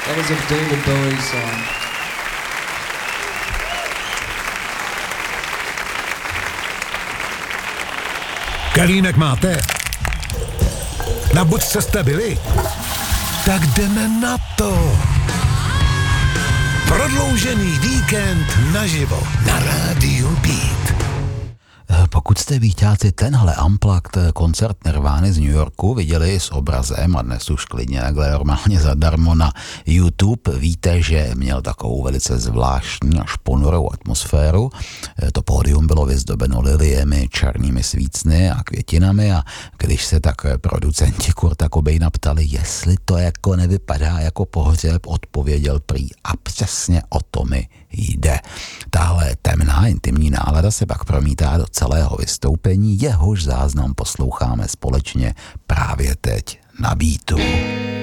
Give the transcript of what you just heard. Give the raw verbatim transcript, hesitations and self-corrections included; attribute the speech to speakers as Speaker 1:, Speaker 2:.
Speaker 1: That was a David Bowie song.
Speaker 2: Kelímek máte? Na Bučce jste byli? Tak jdeme na to. Prodloužený víkend naživo na rádiu Beat.
Speaker 3: Pokud jste vítáci tenhle Unplugged koncert Nirvány z New Yorku viděli s obrazem a dnes už klidně takhle normálně zadarmo na YouTube, víte, že měl takovou velice zvláštní až ponorou atmosféru. To pódium bylo vyzdobeno liliemi, černými svícny a květinami a když se tak producenti Kurta Cobaina ptali, jestli to jako nevypadá jako pohřeb, odpověděl prý a přesně o to mi jde. Tahle temná intimní nálada se pak promítá do celého vystoupení, jehož záznam posloucháme společně právě teď na Beatu.